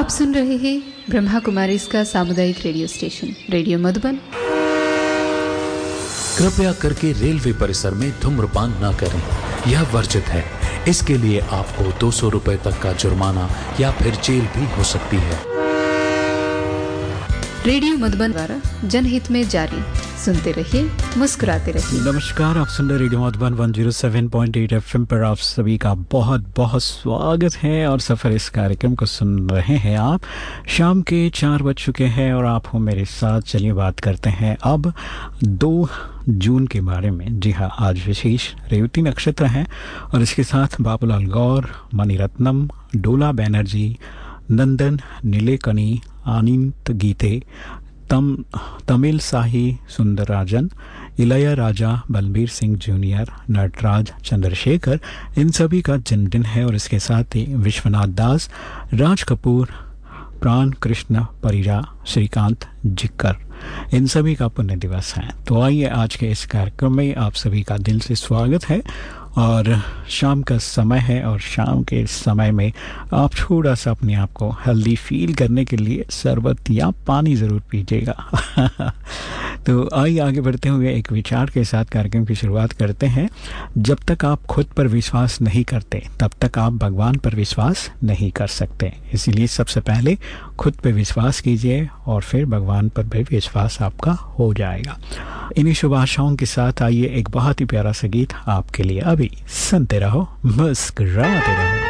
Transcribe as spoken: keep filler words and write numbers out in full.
आप सुन रहे हैं ब्रह्मा कुमारी इसका सामुदायिक रेडियो स्टेशन रेडियो मधुबन। कृपया करके रेलवे परिसर में धूम्रपान न करें, यह वर्जित है। इसके लिए आपको दो सौ रुपए तक का जुर्माना या फिर जेल भी हो सकती है। रेडियो मधुबन द्वारा जनहित में जारी। सुनते रहिए, मुस्कुराते रहिए। नमस्कार, आप सुन रहे रेडियो मधुबन एक सौ सात पॉइंट आठ एफएम पर आप सभी का बहुत बहुत स्वागत है। और सफ़र इस कार्यक्रम को सुन रहे हैं आप। शाम के चार बज चुके हैं और आप हो मेरे साथ। चलिए बात करते हैं अब दो जून के बारे में। जी हाँ, आज विशेष रेवती नक्षत्र है और इसके साथ बाबूलाल गौर, मणिरत्नम, डोला बैनर्जी, नंदन नीलेकणी, आनंद गीते, तम तमिल साही सुंदरराजन, इलैया राजा, बलबीर सिंह जूनियर, नटराज चंद्रशेखर, इन सभी का जन्मदिन है। और इसके साथ ही विश्वनाथ दास, राज कपूर, प्राण कृष्ण परिजा, श्रीकांत जिक्कर, इन सभी का पुण्य दिवस है। तो आइए, आज के इस कार्यक्रम में आप सभी का दिल से स्वागत है। और शाम का समय है और शाम के समय में आप थोड़ा सा अपने आप को हेल्दी फील करने के लिए शरबत या पानी ज़रूर पीजिएगा। तो आइए आगे बढ़ते हुए एक विचार के साथ कार्यक्रम की शुरुआत करते हैं। जब तक आप खुद पर विश्वास नहीं करते तब तक आप भगवान पर विश्वास नहीं कर सकते। इसीलिए सबसे पहले खुद पर विश्वास कीजिए और फिर भगवान पर भी विश्वास आपका हो जाएगा। इन्हीं शुभ आशाओं के साथ आइए एक बहुत ही प्यारा सा गीत आपके लिए। अभी सुनते रहो, मुस्कुराते रहो।